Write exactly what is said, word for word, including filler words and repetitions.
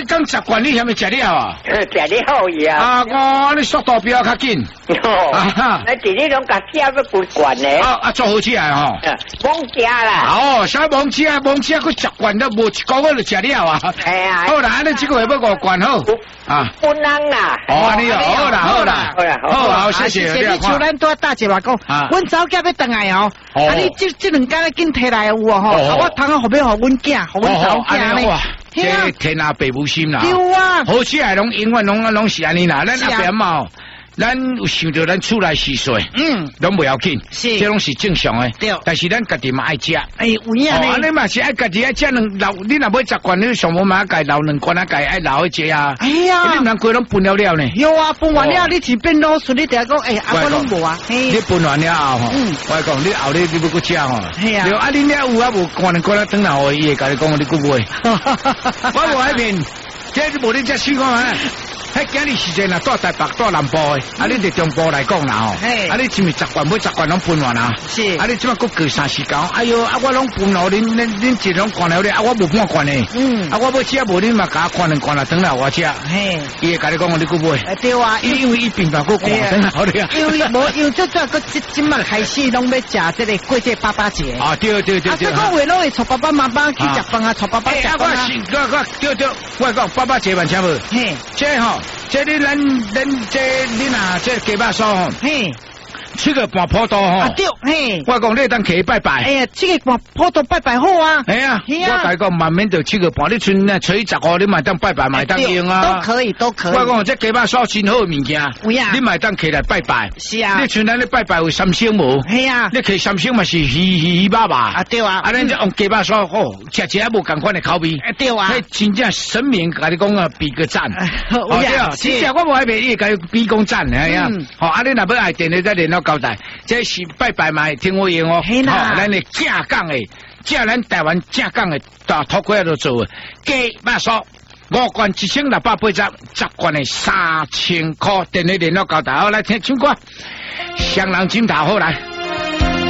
迄讲十罐你还没食了啊？ 食了呀。 啊，我你速度比较较紧。 哦。啊，那今日拢甲食要几罐呢？ 啊啊，做好起来吼。 懵食啦。 哦，啥懵食？懵食佢十罐都无一个月就食了啊。 系啊。 好啦，你这个月要五罐好。啊。 不能啦。 哦，你好啦，好啦， 好啦， 好好，谢谢。 你像咱多大一话讲，阮早囝要倒来哦。啊，你这这两间紧摕来有啊吼？啊，我通后尾互阮囝，互阮早囝呢。 这天下爸母心啦。 对啊。 好起来拢永远拢拢是安尼啦，咱阿边嘛。咱有想到咱厝内是水，嗯，拢不要紧， 是， 这拢是正常的。 对， 但是咱家己嘛爱食。 哎，有影呢。 哦，你嘛是爱家己爱食两老，你若买十罐，你上无嘛改留两罐啊，改爱留一只啊。 哎呀， 你人规拢分了了呢。 有啊，分完了，你是变老鼠，你定讲，哎，阿我拢无啊。 你分完了后吼，我讲你后日你要搁食吼。 系啊。 啊，你了有啊无罐两罐啊，等下伊会甲你讲，你搁买。我无爱面，这是无你这情况啊。迄今日时间啊，到台北到南部的，啊，你伫中部来讲啦吼，啊，你是咪十罐每十罐拢分完啊？ 是， 啊，你即马搁过三四工，哎哟，啊，我拢分了，恁恁恁一拢罐了咧，啊，我无半罐呢，嗯，啊，我要食无，恁嘛甲我罐两罐啦，等下我食，嘿，伊会甲你讲，你搁买， 对啊， 因为伊平常搁罐，等下好咧， 因为无，因为这这个即即马开始拢要食这个过节爸爸节， 啊，对对对对， 啊，这个话拢会带爸爸妈妈去食饭啊，带爸爸食饭啊， 我我对对，我讲爸爸节万请无，嘿，这吼。这里咱咱这你呐这鸡巴烧吼，嘿，七个半坡道吼， 啊对，嘿， 我讲你当去拜拜， 哎呀，七个半坡道拜拜好啊， 哎呀，我甲你讲慢慢就七个半，你剩那初一十五你买当拜拜买当用啊， 都可以都可以。 我讲这鸡巴烧真好物件， 有呀， 你买当起来拜拜， 是啊， 你像咱咧拜拜有三星无？ 系啊， 你去三星嘛是鱼鱼爸爸， 啊对啊， 啊咱这用鸡巴烧好，吃起来无共款的口味， 对啊， 迄真正神明甲你讲啊，比个赞， 哦对啊， 真正我无爱别伊甲比讲赞，哎呀，好，啊你若要爱电咧再联络交代，这是拜拜嘛听我言哦，好，咱的正港的，正咱台湾正港的大土龟都做鸡巴烧。五罐一千六百八十，十罐的三千块，电力联络交代，好来听唱歌，双人枕头好来。